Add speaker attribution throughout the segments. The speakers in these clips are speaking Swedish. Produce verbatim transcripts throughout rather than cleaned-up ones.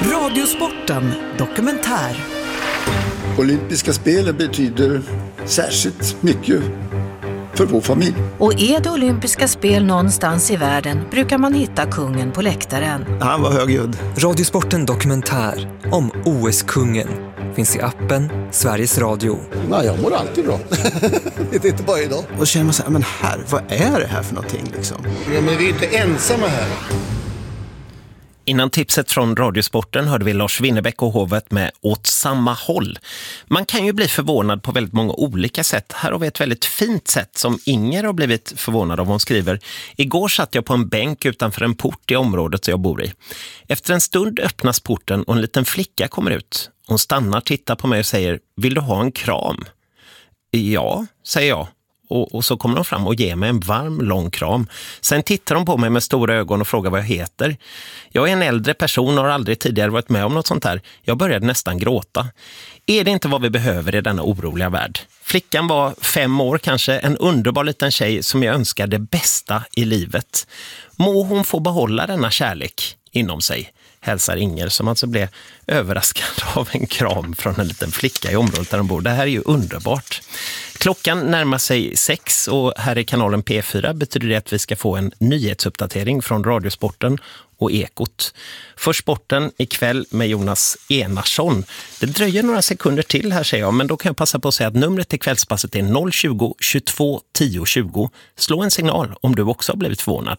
Speaker 1: Radiosporten dokumentär.
Speaker 2: Olympiska spelen betyder särskilt mycket för vår familj.
Speaker 3: Och är det olympiska spel någonstans i världen brukar man hitta kungen på läktaren.
Speaker 4: Han var högljudd.
Speaker 5: Radiosporten dokumentär om O S-kungen finns i appen Sveriges Radio.
Speaker 6: Nej, jag mår alltid bra. Det är inte bara idag.
Speaker 4: Och känner man så här, men här, vad är det här för någonting liksom?
Speaker 6: Ja, men vi är inte ensamma här.
Speaker 7: Innan tipset från Radiosporten hörde vi Lars Winnerbäck och Hovet med Åt samma håll. Man kan ju bli förvånad på väldigt många olika sätt. Här har vi ett väldigt fint sätt som Inger har blivit förvånad av. Hon skriver: Igår satt jag på en bänk utanför en port i området jag bor i. Efter en stund öppnas porten och en liten flicka kommer ut. Hon stannar, tittar på mig och säger: Vill du ha en kram? Ja, säger jag. Och, och så kommer de fram och ger mig en varm, lång kram. Sen tittar de på mig med stora ögon och frågar vad jag heter. Jag är en äldre person och har aldrig tidigare varit med om något sånt här. Jag började nästan gråta. Är det inte vad vi behöver i denna oroliga värld? Flickan var fem år kanske, en underbar liten tjej som jag önskar det bästa i livet. Må hon få behålla denna kärlek inom sig, hälsar Inger, som alltså blev överraskad av en kram från en liten flicka i området där de bor. Det här är ju underbart. Klockan närmar sig sex och här i kanalen P fyra betyder det att vi ska få en nyhetsuppdatering från Radiosporten och Ekot. För sporten ikväll med Jonas Enarsson. Det dröjer några sekunder till här, säger jag, men då kan jag passa på att säga att numret till kvällspasset är noll tjugo, tjugotvå, tio tjugo. Slå en signal om du också har blivit förvånad.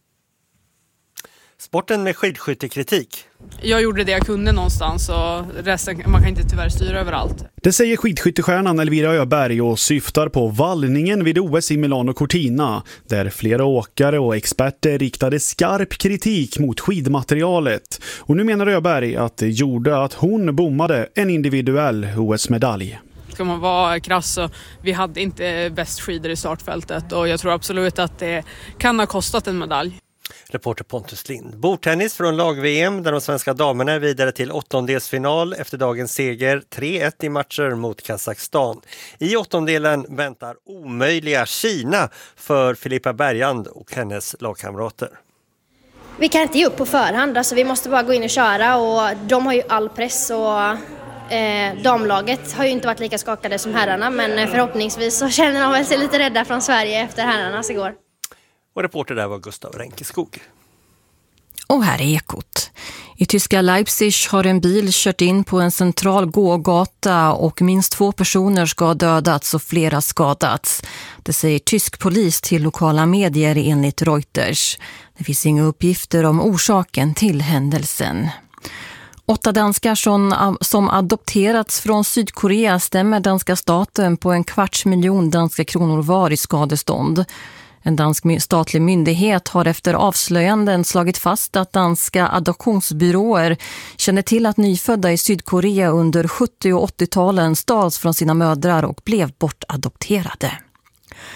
Speaker 8: Sporten med skidskyttekritik.
Speaker 9: Jag gjorde det jag kunde någonstans och resten, man kan inte tyvärr styra överallt.
Speaker 10: Det säger skidskyttestjärnan Elvira Öberg och syftar på vallningen vid O S i Milano Cortina, där flera åkare och experter riktade skarp kritik mot skidmaterialet. Och nu menar Öberg att det gjorde att hon bommade en individuell O S-medalj.
Speaker 9: Ska man vara krass så vi hade inte bäst skidor i startfältet och jag tror absolut att det kan ha kostat en medalj.
Speaker 8: Reporter Pontus Lind. Bordtennis från lag-V M där de svenska damerna är vidare till åttondelsfinal efter dagens seger tre ett i matcher mot Kazakstan. I åttondelen väntar omöjliga Kina för Filippa Bergand och hennes lagkamrater.
Speaker 11: Vi kan inte ge upp på förhand, alltså vi måste bara gå in och köra och de har ju all press och eh, damlaget har ju inte varit lika skakade som herrarna, men förhoppningsvis så känner de väl sig lite rädda från Sverige efter herrarnas igår.
Speaker 8: Och reporter där var Gustav Ränkeskog.
Speaker 3: Och här är Ekot. I tyska Leipzig har en bil kört in på en central gågata och minst två personer ska ha dödats och flera skadats. Det säger tysk polis till lokala medier enligt Reuters. Det finns inga uppgifter om orsaken till händelsen. Åtta danskar som, som adopterats från Sydkorea stämmer danska staten på en kvarts miljon danska kronor var i skadestånd. En dansk statlig myndighet har efter avslöjanden slagit fast att danska adoptionsbyråer känner till att nyfödda i Sydkorea under sjuttio- och åttio-talen stals från sina mödrar och blev bortadopterade.